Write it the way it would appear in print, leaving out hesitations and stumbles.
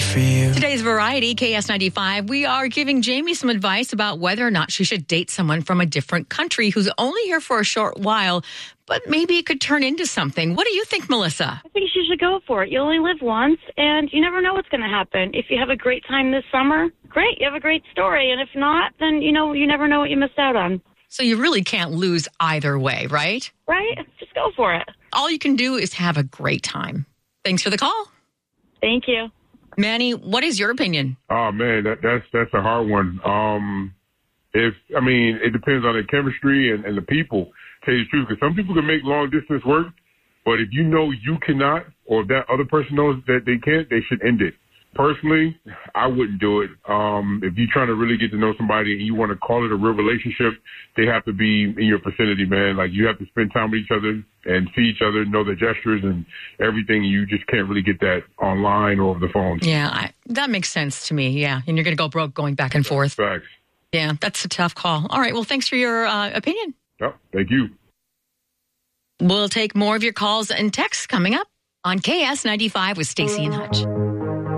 for you. Today's Variety, KS95, we are giving Jamie some advice about whether or not she should date someone from a different country who's only here for a short while, but maybe it could turn into something. What do you think, Melissa? I think she should go for it. You only live once, and you never know what's going to happen. If you have a great time this summer, great, you have a great story. And if not, then, you never know what you missed out on. So you really can't lose either way, right? Right? Just go for it. All you can do is have a great time. Thanks for the call. Thank you. Manny, what is your opinion? Oh, man, that's a hard one. It depends on the chemistry and the people, to tell you the truth, because some people can make long distance work, but if you know you cannot, or if that other person knows that they can't, they should end it. Personally, I wouldn't do it. If you're trying to really get to know somebody and you want to call it a real relationship, they have to be in your vicinity, man. Like, you have to spend time with each other and see each other, know their gestures and everything. You just can't really get that online or over the phone. Yeah, that makes sense to me, yeah. And you're going to go broke going back and forth. Facts. Yeah, that's a tough call. All right, well, thanks for your opinion. Yep, thank you. We'll take more of your calls and texts coming up on KS95 with Stacey and Hutch.